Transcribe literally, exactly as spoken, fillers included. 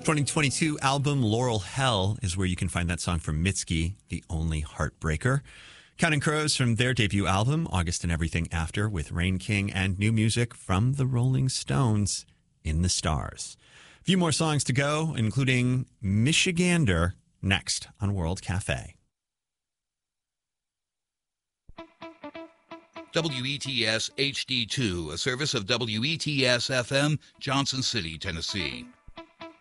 twenty twenty-two album Laurel Hell is where you can find that song from Mitski, The Only Heartbreaker. Counting Crows from their debut album, August and Everything After, with Rain King, and new music from the Rolling Stones, In the Stars. A few more songs to go, including Michigander, next on World Cafe. W E T S H D two, a service of W E T S F M, Johnson City, Tennessee.